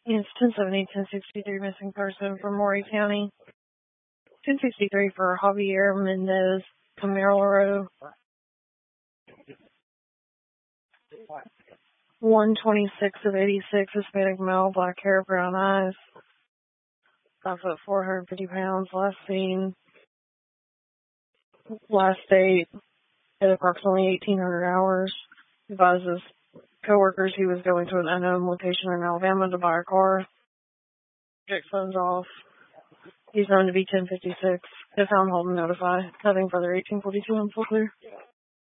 It's 10/70/1063 missing person from Maury County. 1063 for Javier Mendez Camaro. 126/86, Hispanic male, black hair, brown eyes. 5 foot 450 pounds. Last seen. Last date at approximately 1800 hours. Advises coworkers he was going to an unknown location in Alabama to buy a car. Check phones off. He's known to be 1056. If found, hold and notify. Nothing further. 1842 and full clear.